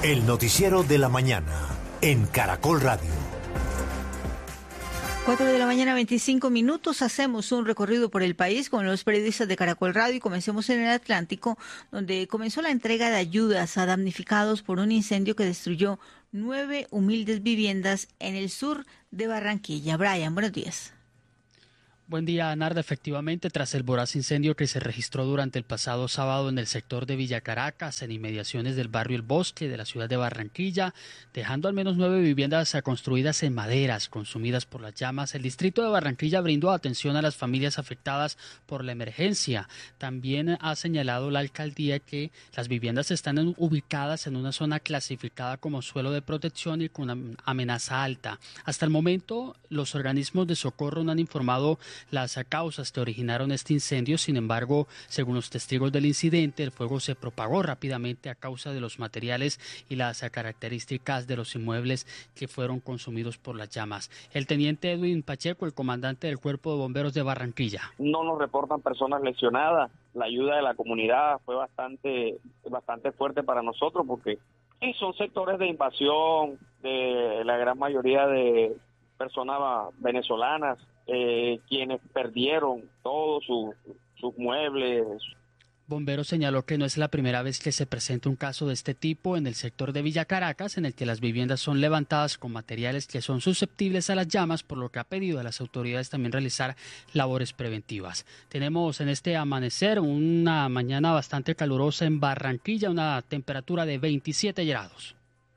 El noticiero de la mañana en Caracol Radio. 4:25 a.m. Hacemos un recorrido por el país con los periodistas de Caracol Radio y comencemos en el Atlántico, donde comenzó la entrega de ayudas a damnificados por un incendio que destruyó 9 humildes viviendas en el sur de Barranquilla. Brian, buenos días. Buen día, Narda. Efectivamente, tras el voraz incendio que se registró durante el pasado sábado en el sector de Villa Caracas, en inmediaciones del barrio El Bosque de la ciudad de Barranquilla, dejando al menos 9 viviendas construidas en maderas consumidas por las llamas, el distrito de Barranquilla brindó atención a las familias afectadas por la emergencia. También ha señalado la alcaldía que las viviendas están ubicadas en una zona clasificada como suelo de protección y con una amenaza alta. Hasta el momento, los organismos de socorro no han informado las causas que originaron este incendio. Sin embargo, según los testigos del incidente, el fuego se propagó rápidamente a causa de los materiales y las características de los inmuebles que fueron consumidos por las llamas. El teniente Edwin Pacheco, el comandante del Cuerpo de Bomberos de Barranquilla. No nos reportan personas lesionadas. La ayuda de la comunidad fue bastante fuerte para nosotros porque sí, son sectores de invasión de la gran mayoría de personas venezolanas, quienes perdieron todos sus muebles. Bomberos señaló que no es la primera vez que se presenta un caso de este tipo en el sector de Villa Caracas, en el que las viviendas son levantadas con materiales que son susceptibles a las llamas, por lo que ha pedido a las autoridades también realizar labores preventivas. Tenemos en este amanecer una mañana bastante calurosa en Barranquilla, una temperatura de 27 grados.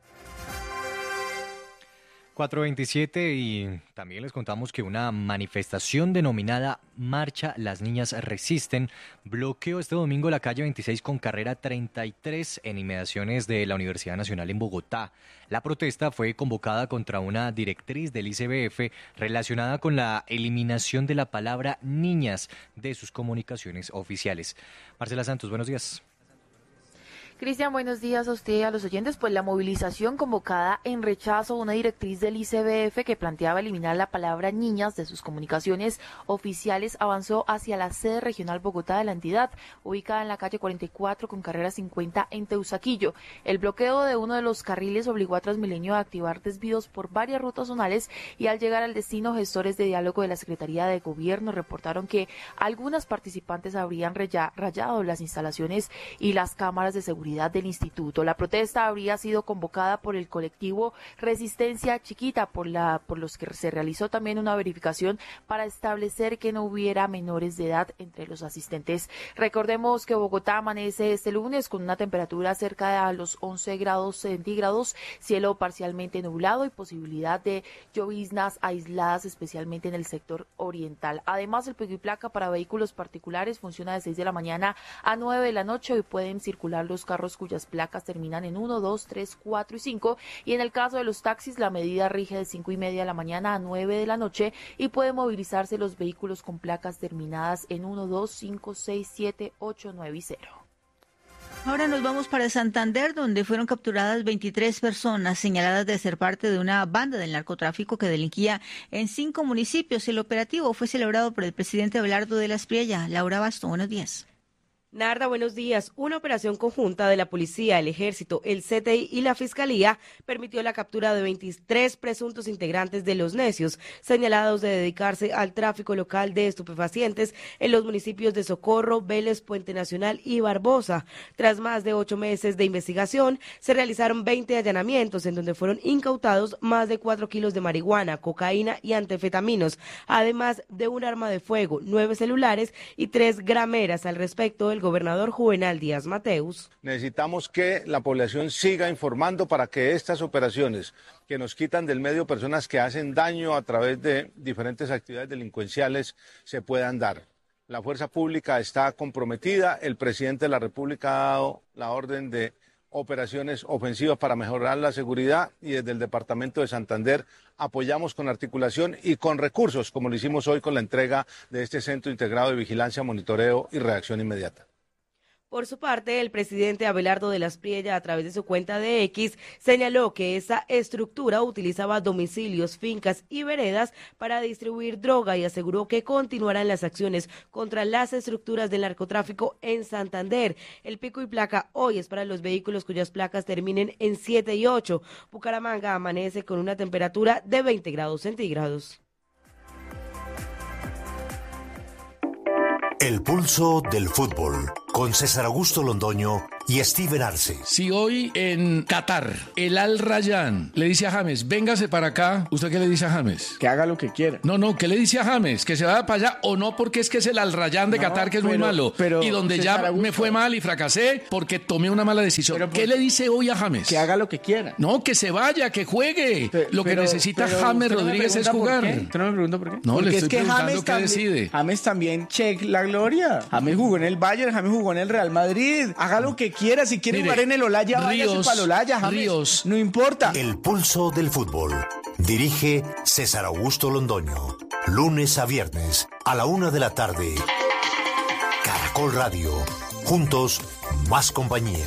4:27 y también les contamos que una manifestación denominada Marcha Las Niñas Resisten bloqueó este domingo la calle 26 con carrera 33 en inmediaciones de la Universidad Nacional en Bogotá. La protesta fue convocada contra una directriz del ICBF relacionada con la eliminación de la palabra niñas de sus comunicaciones oficiales. Marcela Santos, buenos días. Cristian, buenos días a usted y a los oyentes. Pues la movilización convocada en rechazo a una directriz del ICBF que planteaba eliminar la palabra niñas de sus comunicaciones oficiales avanzó hacia la sede regional Bogotá de la entidad, ubicada en la calle 44 con carrera 50 en Teusaquillo. El bloqueo de uno de los carriles obligó a Transmilenio a activar desvíos por varias rutas zonales y al llegar al destino, gestores de diálogo de la Secretaría de Gobierno reportaron que algunas participantes habrían rayado las instalaciones y las cámaras de seguridad del instituto. La protesta habría sido convocada por el colectivo Resistencia Chiquita, por los que se realizó también una verificación para establecer que no hubiera menores de edad entre los asistentes. Recordemos que Bogotá amanece este lunes con una temperatura cerca de los 11 grados centígrados, cielo parcialmente nublado y posibilidad de lloviznas aisladas, especialmente en el sector oriental. Además, el pico y placa para vehículos particulares funciona de 6 de la mañana a 9 de la noche y pueden circular los carros cuyas placas terminan en 1, 2, 3, 4 y 5, y en el caso de los taxis la medida rige de 5:30 de la mañana a 9 de la noche y pueden movilizarse los vehículos con placas terminadas en 1, 2, 5, 6, 7, 8, 9 y 0. Ahora nos vamos para Santander, donde fueron capturadas 23 personas señaladas de ser parte de una banda del narcotráfico que delinquía en 5 municipios. El operativo fue celebrado por el presidente Abelardo de la Espriella. Laura Basto, buenos días. Narda, buenos días. Una operación conjunta de la Policía, el Ejército, el CTI y la Fiscalía permitió la captura de 23 presuntos integrantes de Los Necios, señalados de dedicarse al tráfico local de estupefacientes en los municipios de Socorro, Vélez, Puente Nacional y Barbosa. Tras más de 8 meses de investigación, se realizaron 20 allanamientos en donde fueron incautados más de 4 kilos de marihuana, cocaína y anfetaminos, además de un arma de fuego, 9 celulares y 3 grameras. Al respecto, el gobernador Juvenal Díaz Mateus. Necesitamos que la población siga informando para que estas operaciones que nos quitan del medio personas que hacen daño a través de diferentes actividades delincuenciales se puedan dar. La fuerza pública está comprometida, el presidente de la República ha dado la orden de operaciones ofensivas para mejorar la seguridad y desde el departamento de Santander apoyamos con articulación y con recursos, como lo hicimos hoy con la entrega de este Centro Integrado de Vigilancia, Monitoreo y Reacción Inmediata. Por su parte, el presidente Abelardo de las Priella, a través de su cuenta de X, señaló que esa estructura utilizaba domicilios, fincas y veredas para distribuir droga y aseguró que continuarán las acciones contra las estructuras del narcotráfico en Santander. El pico y placa hoy es para los vehículos cuyas placas terminen en 7 y 8. Bucaramanga amanece con una temperatura de 20 grados centígrados. El pulso del fútbol, con César Augusto Londoño y Steven Arce. Si hoy en Qatar el Al Rayyan le dice a James, véngase para acá, ¿usted qué le dice a James? Que haga lo que quiera. No, ¿qué le dice a James? Que se vaya para allá o no, porque es que es el Al Rayyan de Qatar que es muy malo. Y donde ya me fue mal y fracasé porque tomé una mala decisión. ¿Qué le dice hoy a James? Que haga lo que quiera. No, que se vaya, que juegue. Lo que necesita James Rodríguez es jugar. ¿Usted no me pregunta por qué? No, porque le estoy preguntando James qué decide. James también check la gloria. James jugó en el Bayern, James jugó en el Real Madrid. Haga lo que quiera. Si quiere jugar en el Olaya, váyase para el Olaya, James. No importa. El pulso del fútbol. Dirige César Augusto Londoño. Lunes a viernes a la 1 de la tarde. Caracol Radio. Juntos, más compañía.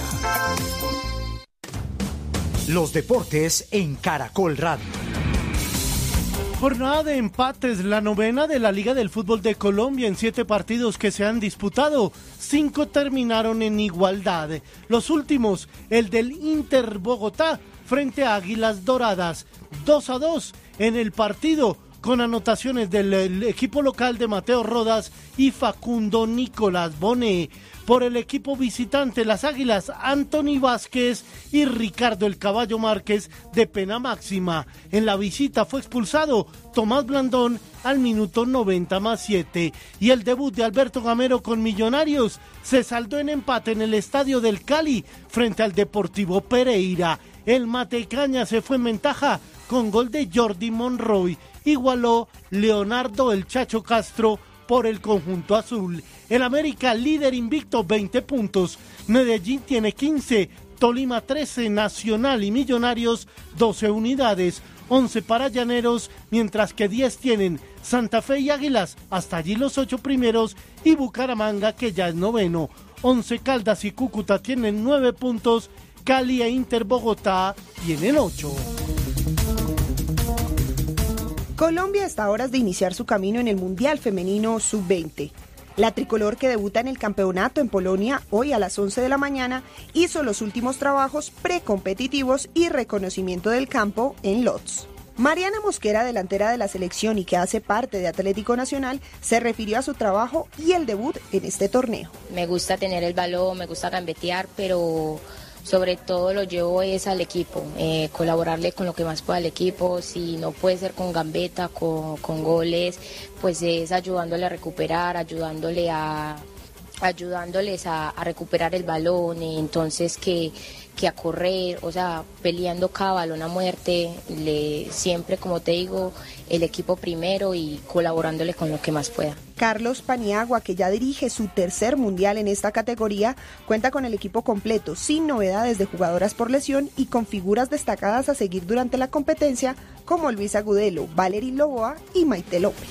Los deportes en Caracol Radio. Jornada de empates, la novena de la Liga del Fútbol de Colombia. En 7 partidos que se han disputado, 5 terminaron en igualdad. Los últimos, el del Inter Bogotá frente a Águilas Doradas, 2-2 en el partido, con anotaciones del equipo local de Mateo Rodas y Facundo Nicolás Bonet. Por el equipo visitante, las Águilas, Anthony Vázquez y Ricardo el Caballo Márquez de pena máxima. En la visita fue expulsado Tomás Blandón al minuto 90+7. Y el debut de Alberto Gamero con Millonarios se saldó en empate en el estadio del Cali frente al Deportivo Pereira. El Matecaña se fue en ventaja con gol de Jordi Monroy. Igualó Leonardo el Chacho Castro por el conjunto azul. El América, líder invicto, 20 puntos. Medellín tiene 15, Tolima 13, Nacional y Millonarios 12 unidades, 11 para Llaneros, mientras que 10 tienen Santa Fe y Águilas, hasta allí los 8 primeros, y Bucaramanga, que ya es noveno. 11 Caldas y Cúcuta tienen 9 puntos, Cali e Inter Bogotá tienen 8. Colombia está a horas de iniciar su camino en el Mundial Femenino Sub-20. La tricolor, que debuta en el campeonato en Polonia hoy a las 11 de la mañana, hizo los últimos trabajos precompetitivos y reconocimiento del campo en Lodz. Mariana Mosquera, delantera de la selección y que hace parte de Atlético Nacional, se refirió a su trabajo y el debut en este torneo. Me gusta tener el balón, me gusta gambetear, pero sobre todo lo llevo es al equipo, colaborarle con lo que más pueda al equipo. Si no puede ser con gambeta, con goles, pues es ayudándole a recuperar, ayudándoles a recuperar el balón, entonces que a correr, o sea, peleando cada balón a muerte, siempre, como te digo, el equipo primero y colaborándole con lo que más pueda. Carlos Paniagua, que ya dirige su tercer mundial en esta categoría, cuenta con el equipo completo, sin novedades de jugadoras por lesión y con figuras destacadas a seguir durante la competencia como Luisa Agudelo, Valery Loboa y Maite López.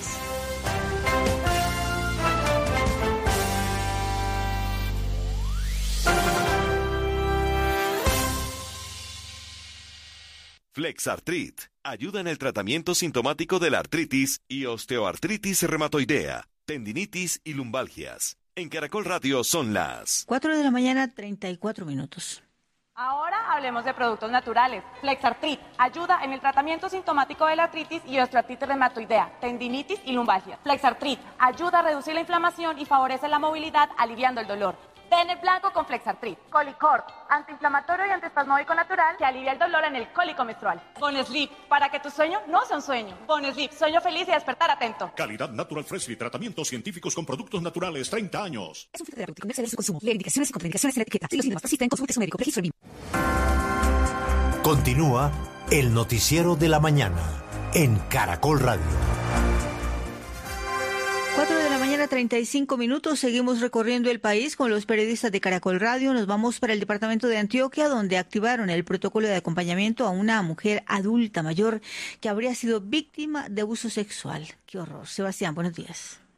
Flexartrit ayuda en el tratamiento sintomático de la artritis y osteoartritis reumatoidea, tendinitis y lumbalgias. En Caracol Radio son las 4 de la mañana, 34 minutos. Ahora hablemos de productos naturales. Flexartrit ayuda en el tratamiento sintomático de la artritis y osteoartritis reumatoidea, tendinitis y lumbalgias. Flexartrit ayuda a reducir la inflamación y favorece la movilidad, aliviando el dolor. Den el blanco con Flexartrit. Colicort, antiinflamatorio y antiespasmódico natural que alivia el dolor en el cólico menstrual. Bonesleep, para que tu sueño no sea un sueño. Bonesleep, sueño feliz y despertar atento. Calidad Natural Freshly, tratamientos científicos con productos naturales, 30 años. Es un fruto terapéutico, no exceder su consumo. Leer indicaciones y contraindicaciones en la etiqueta. Si los síntomas persisten, consulte a su médico. Registro BIM. Continúa el noticiero de la mañana en Caracol Radio. 4 de la mañana, 35 minutos. Seguimos recorriendo el país con los periodistas de Caracol Radio. Nos vamos para el departamento de Antioquia, donde activaron el protocolo de acompañamiento a una mujer adulta mayor que habría sido víctima de abuso sexual. ¡Qué horror! Sebastián, buenos días.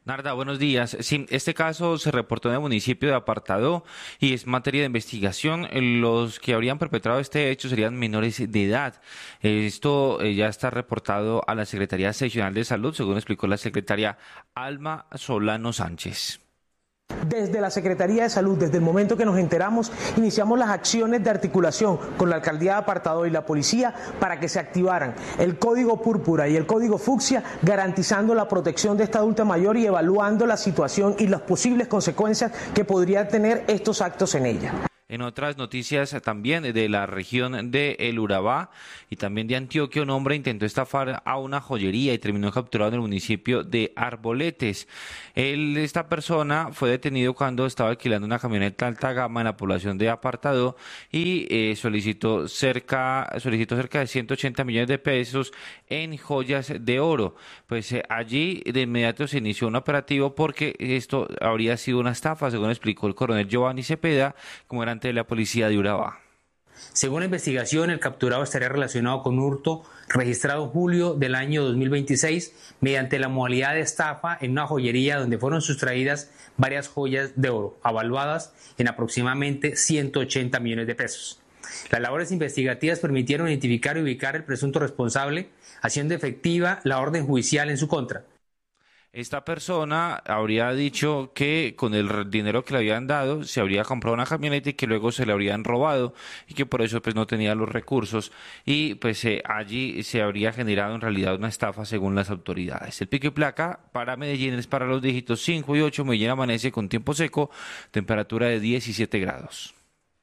Narda, buenos días. Sí, este caso se reportó en el municipio de Apartadó y es materia de investigación. Los que habrían perpetrado este hecho serían menores de edad. Esto ya está reportado a la Secretaría Seccional de Salud, según explicó la secretaria Alma Solano Sánchez. Desde la Secretaría de Salud, desde el momento que nos enteramos, iniciamos las acciones de articulación con la Alcaldía de Apartadó y la Policía para que se activaran el Código Púrpura y el Código Fucsia, garantizando la protección de esta adulta mayor y evaluando la situación y las posibles consecuencias que podrían tener estos actos en ella. En otras noticias también de la región de El Urabá y también de Antioquia, un hombre intentó estafar a una joyería y terminó capturado en el municipio de Arboletes. Esta persona fue detenido cuando estaba alquilando una camioneta alta gama en la población de Apartadó y solicitó cerca de 180 millones de pesos en joyas de oro. Pues allí de inmediato se inició un operativo porque esto habría sido una estafa, según explicó el coronel Giovanni Cepeda, comandante de la policía de Urabá. Según la investigación, el capturado estaría relacionado con hurto registrado en julio del año 2026 mediante la modalidad de estafa en una joyería donde fueron sustraídas varias joyas de oro, avaluadas en aproximadamente 180 millones de pesos. Las labores investigativas permitieron identificar y ubicar al presunto responsable, haciendo efectiva la orden judicial en su contra. Esta persona habría dicho que con el dinero que le habían dado se habría comprado una camioneta y que luego se le habrían robado y que por eso pues no tenía los recursos y pues allí se habría generado en realidad una estafa según las autoridades. El pico y placa para Medellín es para los dígitos 5 y 8. Medellín amanece con tiempo seco, temperatura de 17 grados.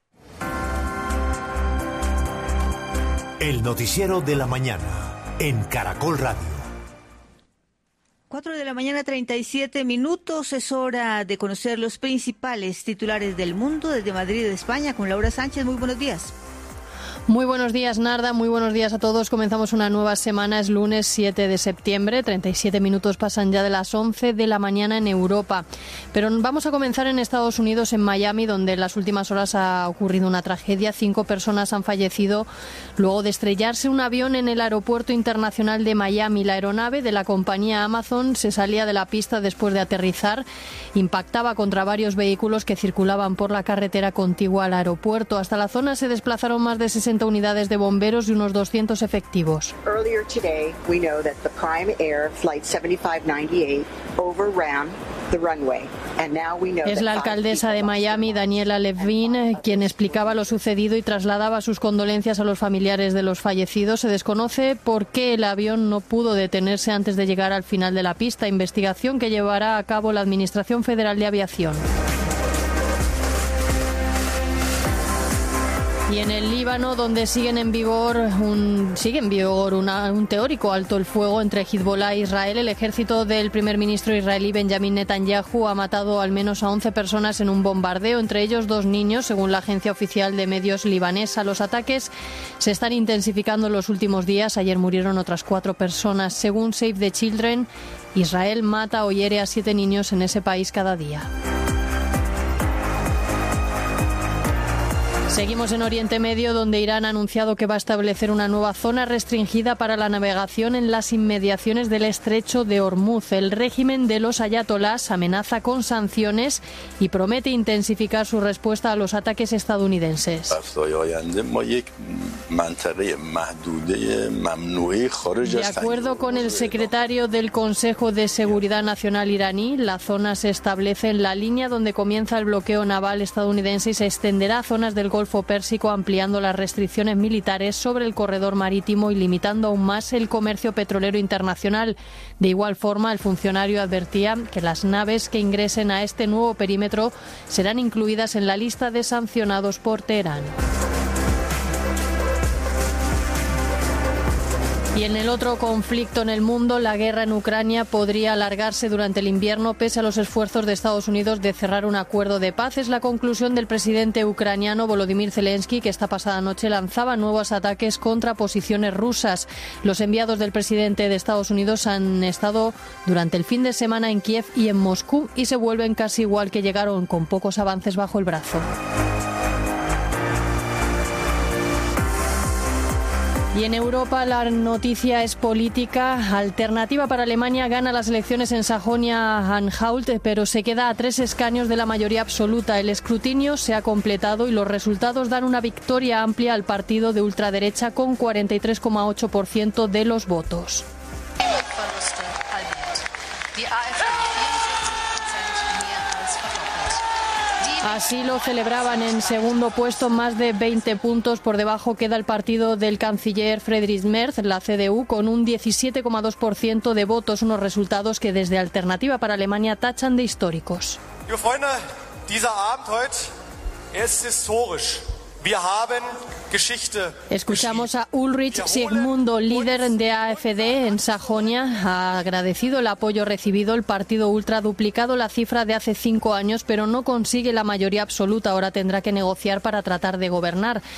El noticiero de la mañana en Caracol Radio. 4 de la mañana, 37 minutos. Es hora de conocer los principales titulares del mundo desde Madrid, España, con Laura Sánchez. Muy buenos días. Muy buenos días, Narda. Muy buenos días a todos. Comenzamos una nueva semana. Es lunes 7 de septiembre. 37 minutos pasan ya de las 11 de la mañana en Europa. Pero vamos a comenzar en Estados Unidos, en Miami, donde en las últimas horas ha ocurrido una tragedia. 5 personas han fallecido luego de estrellarse un avión en el aeropuerto internacional de Miami. La aeronave de la compañía Amazon se salía de la pista después de aterrizar. Impactaba contra varios vehículos que circulaban por la carretera contigua al aeropuerto. Hasta la zona se desplazaron más de 60 unidades de bomberos y unos 200 efectivos. Earlier today, we know that the Prime Air Flight 7598 overran the runway. And now we know es la alcaldesa de Miami, Daniela Levine, quien explicaba lo sucedido y trasladaba sus condolencias a los familiares de los fallecidos. Se desconoce por qué el avión no pudo detenerse antes de llegar al final de la pista, investigación que llevará a cabo la Administración Federal de Aviación. Y en el Líbano, donde sigue en vigor un teórico alto el fuego entre Hezbollah e Israel, el ejército del primer ministro israelí Benjamin Netanyahu ha matado al menos a 11 personas en un bombardeo, entre ellos 2 niños, según la agencia oficial de medios libanesa. Los ataques se están intensificando en los últimos días. Ayer murieron otras 4 personas. Según Save the Children, Israel mata o hiere a 7 niños en ese país cada día. Seguimos en Oriente Medio, donde Irán ha anunciado que va a establecer una nueva zona restringida para la navegación en las inmediaciones del estrecho de Hormuz. El régimen de los ayatolás amenaza con sanciones y promete intensificar su respuesta a los ataques estadounidenses. De acuerdo con el secretario del Consejo de Seguridad Nacional iraní, la zona se establece en la línea donde comienza el bloqueo naval estadounidense y se extenderá a zonas del Golfo Pérsico, ampliando las restricciones militares sobre el corredor marítimo y limitando aún más el comercio petrolero internacional. De igual forma, el funcionario advertía que las naves que ingresen a este nuevo perímetro serán incluidas en la lista de sancionados por Teherán. Y en el otro conflicto en el mundo, la guerra en Ucrania podría alargarse durante el invierno pese a los esfuerzos de Estados Unidos de cerrar un acuerdo de paz. Es la conclusión del presidente ucraniano Volodymyr Zelensky, que esta pasada noche lanzaba nuevos ataques contra posiciones rusas. Los enviados del presidente de Estados Unidos han estado durante el fin de semana en Kiev y en Moscú y se vuelven casi igual que llegaron, con pocos avances bajo el brazo. Y en Europa la noticia es política. Alternativa para Alemania gana las elecciones en Sajonia-Anhalt, pero se queda a 3 escaños de la mayoría absoluta. El escrutinio se ha completado y los resultados dan una victoria amplia al partido de ultraderecha con 43,8% de los votos. Así lo celebraban. En segundo puesto, más de 20 puntos por debajo queda el partido del canciller Friedrich Merz, la CDU, con un 17,2% de votos, unos resultados que desde Alternativa para Alemania tachan de históricos. Liebe Freunde, dieser Abend heute ist historisch. Wir haben Geschichte. Escuchamos a Ulrich Siegmundo, líder de AfD en Sajonia. Ha agradecido el apoyo recibido. El partido ultra ha duplicado la cifra de hace 5 años, pero no consigue la mayoría absoluta. Ahora tendrá que negociar para tratar de gobernar.